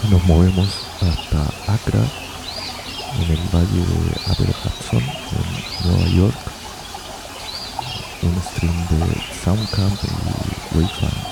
Nos movemos hasta Accra, en el valle de Upper Hudson, en Nueva York, un stream de Soundcamp y Wavefan.